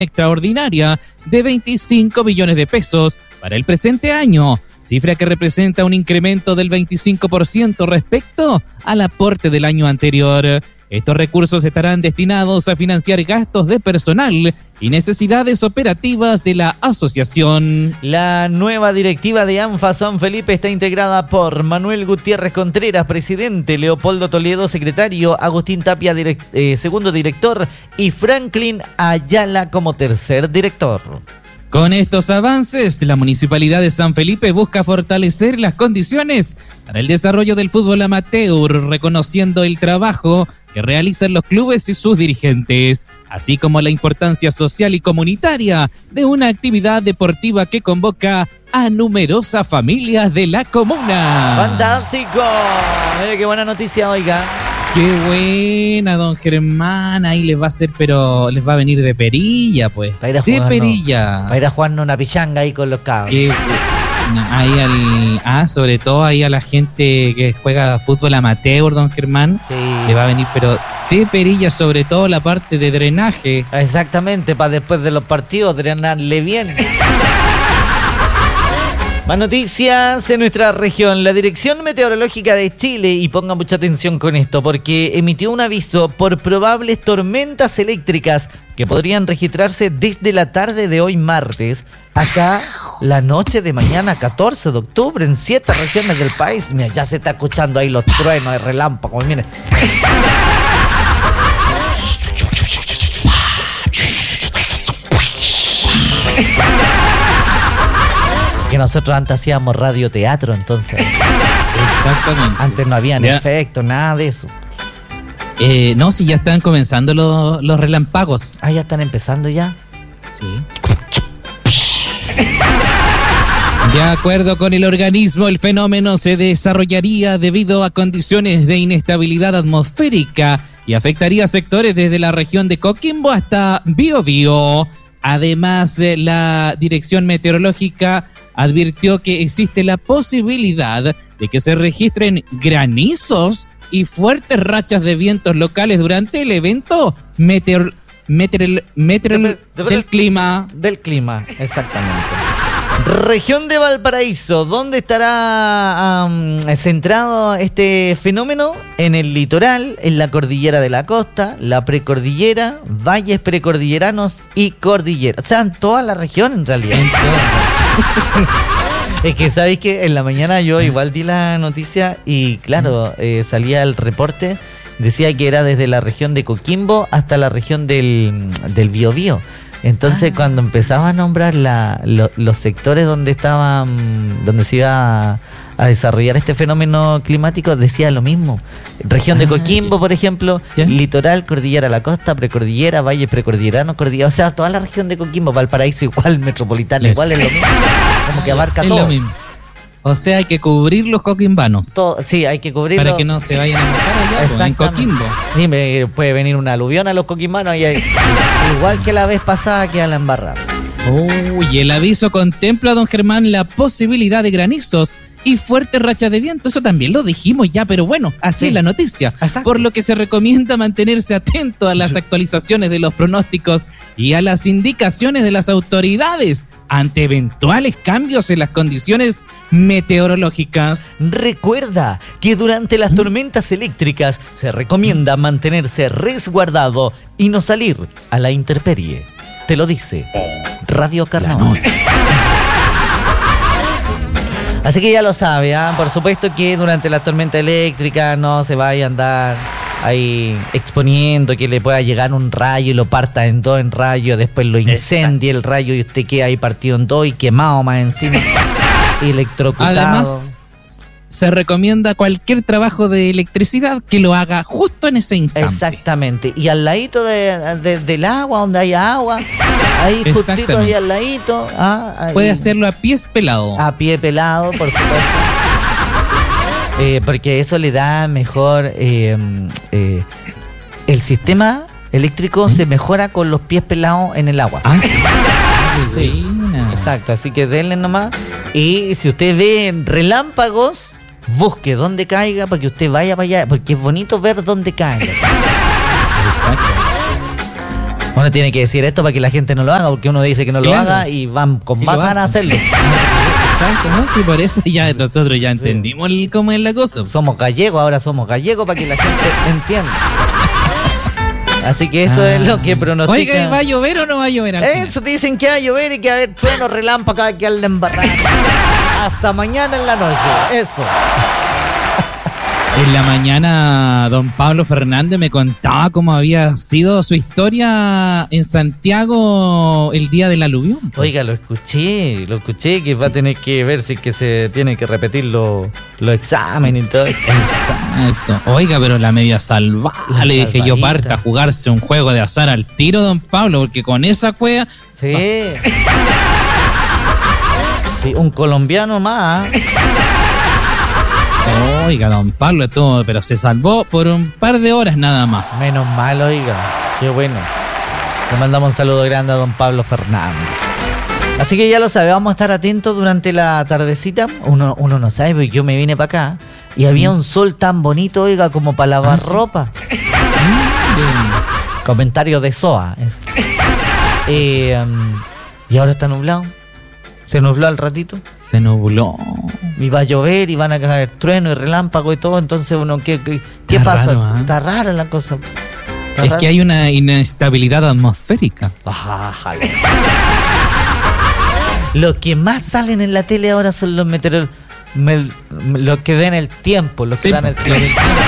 extraordinaria de 25 billones de pesos para el presente año, cifra que representa un incremento del 25% respecto al aporte del año anterior. Estos recursos estarán destinados a financiar gastos de personal y necesidades operativas de la asociación. La nueva directiva de ANFA San Felipe está integrada por Manuel Gutiérrez Contreras, presidente, Leopoldo Toledo, secretario, Agustín Tapia, segundo director, y Franklin Ayala como tercer director. Con estos avances, la Municipalidad de San Felipe busca fortalecer las condiciones para el desarrollo del fútbol amateur, reconociendo el trabajo que realizan los clubes y sus dirigentes, así como la importancia social y comunitaria de una actividad deportiva que convoca a numerosas familias de la comuna. ¡Fantástico! Mire qué buena noticia, oiga. ¡Qué buena, don Germán! Ahí les va a hacer, pero les va a venir de perilla, pues. Para ir a de perilla. Para ir a jugarnos una pichanga ahí con los cabros. Ahí sobre todo ahí a la gente que juega fútbol amateur, don Germán, sí, le va a venir, pero de perilla, sobre todo la parte de drenaje. Exactamente, para después de los partidos drenarle bien. Más noticias en nuestra región. La Dirección Meteorológica de Chile, y pongan mucha atención con esto, porque emitió un aviso por probables tormentas eléctricas que podrían registrarse desde la tarde de hoy martes hasta la noche de mañana 14 de octubre en 7 regiones del país. Mira, ya se está escuchando ahí los truenos de relámpagos, miren. Que nosotros antes hacíamos radioteatro, entonces. Exactamente. Antes no habían efectos, nada de eso. No, si ya están comenzando los relámpagos. Ah, ya están empezando ya. Sí. De acuerdo con el organismo, el fenómeno se desarrollaría debido a condiciones de inestabilidad atmosférica y afectaría sectores desde la región de Coquimbo hasta Biobío. Además, la Dirección Meteorológica advirtió que existe la posibilidad de que se registren granizos y fuertes rachas de vientos locales durante el evento del clima. Del clima, exactamente. Región de Valparaíso, ¿dónde estará centrado este fenómeno? En el litoral, en la cordillera de la costa, la precordillera, valles precordilleranos y cordillera. O sea, en toda la región en realidad. Es que sabéis que en la mañana yo igual di la noticia y claro, salía el reporte, decía que era desde la región de Coquimbo hasta la región del Biobío. Entonces cuando empezaba a nombrar los sectores donde se iba a desarrollar este fenómeno climático, decía lo mismo. Región de Coquimbo, por ejemplo, litoral, cordillera, la costa, precordillera, valle precordillerano, cordillera, o sea, toda la región de Coquimbo, Valparaíso igual, metropolitana igual, es lo mismo, como que abarca todo. Lo mismo. O sea, hay que cubrir los coquimbanos. Sí, hay que cubrirlo. Para que no se vayan a mojar allá en Coquimbo. Dime, puede venir una aluvión a los coquimbanos y igual que la vez pasada queda la embarrada. Y el aviso contempla, don Germán, la posibilidad de granizos y fuertes rachas de viento. Eso también lo dijimos ya, pero bueno, así es la noticia. Por lo que se recomienda mantenerse atento a las actualizaciones de los pronósticos y a las indicaciones de las autoridades ante eventuales cambios en las condiciones meteorológicas. Recuerda que durante las tormentas eléctricas se recomienda mantenerse resguardado y no salir a la intemperie. Te lo dice Radio Carnaval. Así que ya lo sabe, ¿eh? Por supuesto que durante la tormenta eléctrica no se vaya a andar ahí exponiendo que le pueda llegar un rayo y lo parta en dos en rayo, después lo incendie el rayo y usted queda ahí partido en dos y quemado más encima, electrocutado. Además, se recomienda cualquier trabajo de electricidad que lo haga justo en ese instante. Exactamente, y al ladito del agua, donde haya agua, ahí justito ahí al ladito. Puede hacerlo a pies pelado. A pie pelado, por supuesto. Porque eso le da mejor... el sistema eléctrico se mejora con los pies pelados en el agua. Sí. Exacto, así que denle nomás. Y si usted ve relámpagos, busque dónde caiga para que usted vaya para allá, porque es bonito ver dónde caiga. Exacto. Uno tiene que decir esto para que la gente no lo haga, porque uno dice que no lo haga y van con más ganas a hacerlo. Exacto, ¿no? Sí, por eso ya nosotros ya entendimos cómo es la cosa. Somos gallegos, ahora somos gallegos para que la gente entienda. Así que eso es lo que pronostica. Oiga, ¿va a llover o no va a llover al final? Eso dicen que va a llover y que va a haber trueno, relámpago, que al embarrar. Hasta mañana en la noche. Eso. En la mañana, don Pablo Fernández me contaba cómo había sido su historia en Santiago el día del aluvión. Oiga, lo escuché, que va a tener que ver si que se tiene que repetir los exámenes y todo. Exacto. Oiga, pero la media salvada, le dije yo, parta a jugarse un juego de azar al tiro, don Pablo, porque con esa cueva... Sí. Sí, un colombiano más. Oiga, don Pablo, todo, pero se salvó por un par de horas nada más. Menos mal, oiga. Qué bueno. Le mandamos un saludo grande a don Pablo Fernández. Así que ya lo sabe, vamos a estar atentos durante la tardecita. Uno no sabe, porque yo me vine para acá y había un sol tan bonito, oiga, como para lavar ropa. Comentario de SOA. Y ahora está nublado. Se nubló al ratito. Se nubló. Y va a llover y van a caer trueno y relámpago y todo. Entonces uno, ¿qué pasa? Raro, ¿eh? Está rara la cosa. Es raro. Que hay una inestabilidad atmosférica. Ajá. Los que más salen en la tele ahora son los meteorólogos. Los que ven el tiempo. Los que dan el tiempo.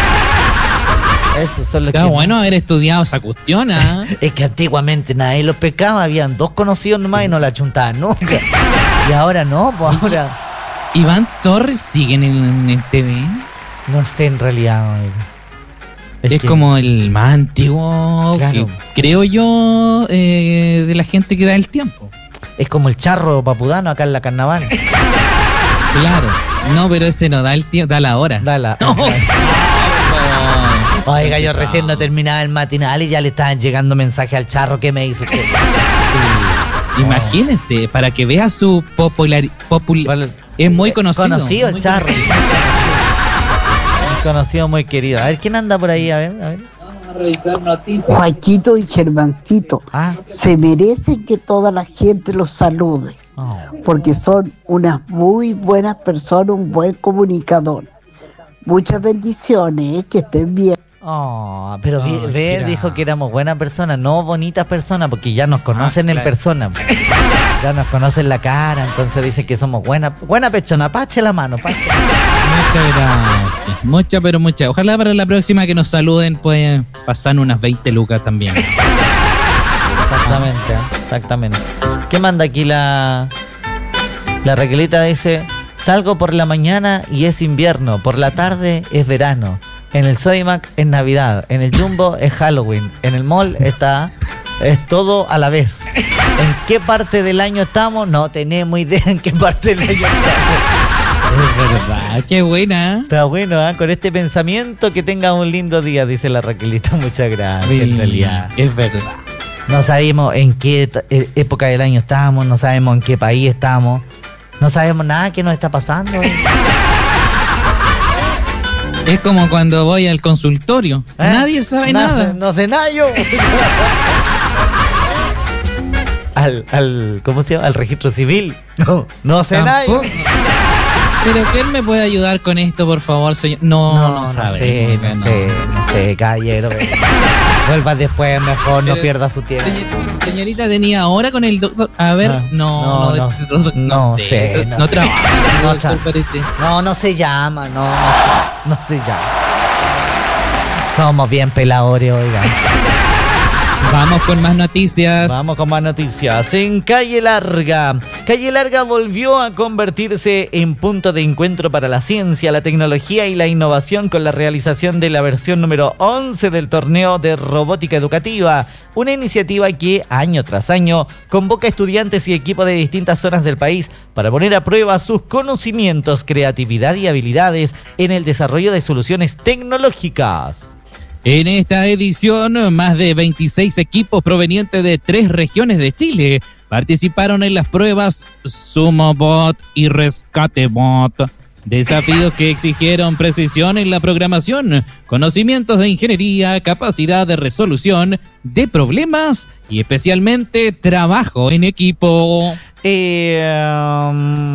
Esos son los que bueno haber estudiado esa cuestión, ¿eh? Es que antiguamente nadie los pescaba, habían 2 conocidos nomás y no la chuntaban nunca. Y ahora no, pues ahora. ¿Iván Torres siguen en el TV? No sé en realidad. Es como el más antiguo, claro, que creo yo, de la gente que da el tiempo. Es como el Charro Papudano acá en la Carnaval. Claro, no, pero ese no da el tiempo, da la hora. Da la no. Oiga, yo recién no terminaba el matinal y ya le estaban llegando mensajes al Charro. ¿Qué me dice usted? Imagínese, para que vea su popularidad. Es muy conocido. Conocido el Charro. Muy conocido, muy querido. A ver, ¿quién anda por ahí? A ver. Vamos a revisar noticias. Joaquito y Germancito se merecen que toda la gente los salude. Porque son unas muy buenas personas, un buen comunicador. Muchas bendiciones, que estén bien. Pero dijo que éramos buenas personas, no bonitas personas, porque ya nos conocen en persona. Ya nos conocen la cara, entonces dicen que somos buena persona. Pache la mano, pache. Muchas gracias. Muchas. Ojalá para la próxima que nos saluden pueden pasar unas 20 lucas también. Exactamente. ¿Qué manda aquí la Raquelita? Dice: salgo por la mañana y es invierno, por la tarde es verano. En el Sodimac es Navidad, en el Jumbo es Halloween, en el mall es todo a la vez. ¿En qué parte del año estamos? No tenemos idea en qué parte del año estamos. Es verdad, qué buena. Está bueno, ¿eh? Con este pensamiento, que tenga un lindo día, dice la Raquelita. Muchas gracias, en realidad. Es verdad. No sabemos en qué época del año estamos, no sabemos en qué país estamos, no sabemos nada que nos está pasando. Es como cuando voy al consultorio. Nadie sabe nada. No sé nada yo. ¿Cómo se llama? Al registro civil. No sé nada yo. Pero ¿quién me puede ayudar con esto, por favor, señor? No sabe. No sé, caballero. Vuelva después, mejor, no pierda su tiempo. Señorita, tenía hora con el doctor. A ver, no sé. No trabaja. No se llama, no se llama. Somos bien peladores, oigan. Vamos con más noticias. En Calle Larga. Calle Larga volvió a convertirse en punto de encuentro para la ciencia, la tecnología y la innovación con la realización de la versión número 11 del torneo de robótica educativa. Una iniciativa que año tras año convoca a estudiantes y equipos de distintas zonas del país para poner a prueba sus conocimientos, creatividad y habilidades en el desarrollo de soluciones tecnológicas. En esta edición, más de 26 equipos provenientes de 3 regiones de Chile participaron en las pruebas SumoBot y RescateBot, Desafíos que exigieron precisión en la programación, conocimientos de ingeniería, capacidad de resolución de problemas y especialmente trabajo en equipo. Ya,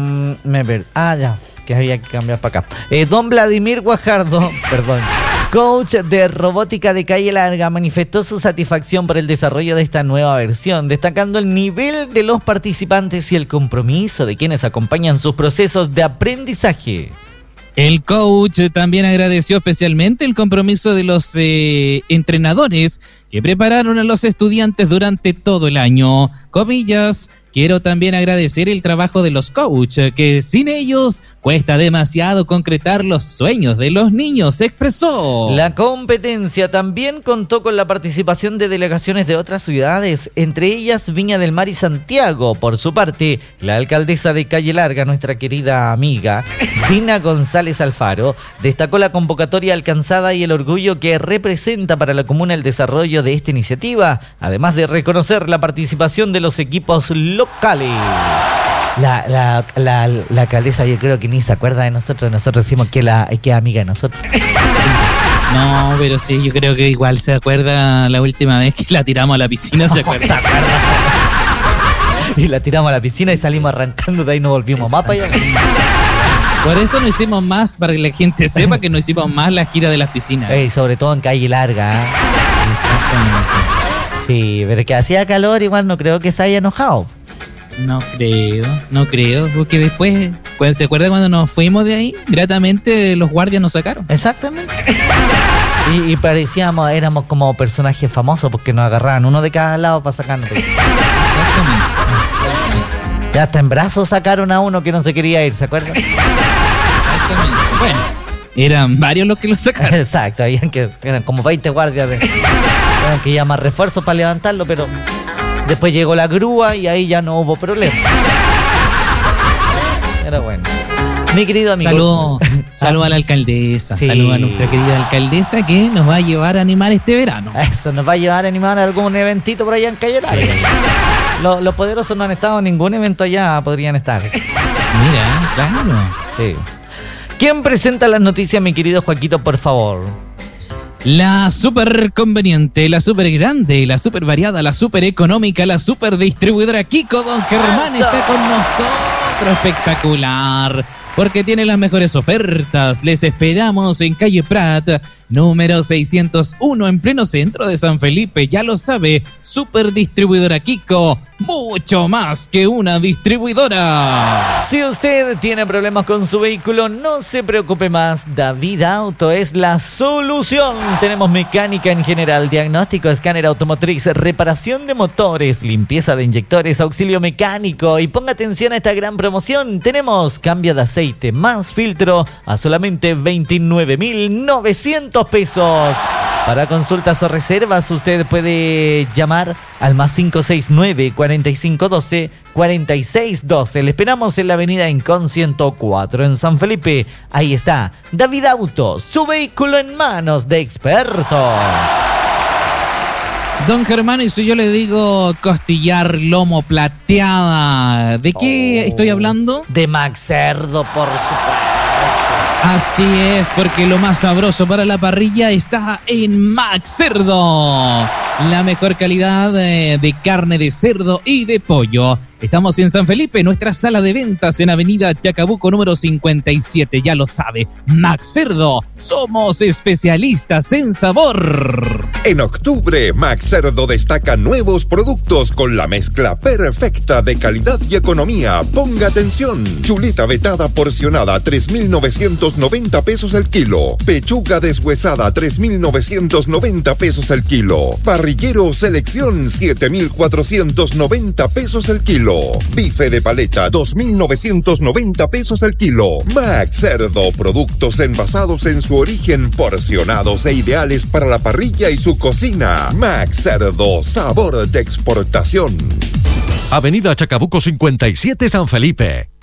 que había que cambiar para acá. Don Vladimir Guajardo, perdón, coach de robótica de Calle Larga, manifestó su satisfacción por el desarrollo de esta nueva versión, destacando el nivel de los participantes y el compromiso de quienes acompañan sus procesos de aprendizaje. El coach también agradeció especialmente el compromiso de los entrenadores que prepararon a los estudiantes durante todo el año. Comillas, quiero también agradecer el trabajo de los coaches, que sin ellos cuesta demasiado concretar los sueños de los niños, expresó. La competencia también contó con la participación de delegaciones de otras ciudades, entre ellas Viña del Mar y Santiago. Por su parte, la alcaldesa de Calle Larga, nuestra querida amiga Dina González Alfaro, destacó la convocatoria alcanzada y el orgullo que representa para la comuna el desarrollo de esta iniciativa, además de reconocer la participación de los equipos locales. La alcaldesa yo creo que ni se acuerda de nosotros decimos que es amiga de nosotros. No, pero sí, yo creo que igual se acuerda la última vez que la tiramos a la piscina, ¿se acuerda? Y la tiramos a la piscina y salimos arrancando, de ahí nos volvimos más para allá. Por eso no hicimos más, para que la gente sepa que no hicimos más la gira de las piscinas. Sobre todo en Calle Larga. Exactamente. Sí, pero que hacía calor, igual no creo que se haya enojado. No creo, porque después, ¿se acuerda cuando nos fuimos de ahí? Gratamente los guardias nos sacaron. Exactamente. Y éramos como personajes famosos porque nos agarraban uno de cada lado para sacarnos. Exactamente. Ya hasta en brazos sacaron a uno que no se quería ir, ¿se acuerdan? Exactamente. Bueno, eran varios los que lo sacaron. Exacto, eran como 20 guardias. Tenían que llamar refuerzos para levantarlo, pero después llegó la grúa y ahí ya no hubo problema. Era bueno. Mi querido amigo. Saludo a la alcaldesa. Sí. Saludo a nuestra querida alcaldesa que nos va a llevar a animar este verano. Eso, nos va a llevar a animar algún eventito por allá en Calle Larga. Sí. Los poderosos no han estado en ningún evento allá, podrían estar. Mira, claro. Sí. ¿Quién presenta las noticias, mi querido Joaquito, por favor? La súper conveniente, la súper grande, la súper variada, la súper económica, la súper distribuidora Kiko. Don Germán está con nosotros. Espectacular. Porque tiene las mejores ofertas. Les esperamos en calle Prat, número 601, en pleno centro de San Felipe. Ya lo sabe, Super Distribuidora Kiko. Mucho más que una distribuidora. Si usted tiene problemas con su vehículo, no se preocupe más. David Auto es la solución. Tenemos mecánica en general, diagnóstico, escáner automotriz, reparación de motores, limpieza de inyectores, auxilio mecánico. Y ponga atención a esta gran promoción. Tenemos cambio de aceite más filtro a solamente 29.900 pesos. Para consultas o reservas, usted puede llamar al más 569-4512-4612. Le esperamos en la avenida Incon 104 en San Felipe. Ahí está, David Auto, su vehículo en manos de expertos. Don Germán, y si yo le digo costillar lomo plateada, ¿de qué estoy hablando? De Max Cerdo, por supuesto. Así es, porque lo más sabroso para la parrilla está en Max Cerdo. La mejor calidad de carne de cerdo y de pollo. Estamos en San Felipe, nuestra sala de ventas en avenida Chacabuco número 57, ya lo sabe. Max Cerdo, somos especialistas en sabor. En octubre, Max Cerdo destaca nuevos productos con la mezcla perfecta de calidad y economía. Ponga atención. Chuleta vetada porcionada, 3.990 pesos el kilo. Pechuga deshuesada, 3.990 pesos el kilo. Parrillero selección, 7.490 pesos el kilo. Bife de paleta, 2.990 pesos el kilo. Max Cerdo, productos envasados en su origen, porcionados e ideales para la parrilla y su cocina. Max Cerdo, sabor de exportación. Avenida Chacabuco 57, San Felipe.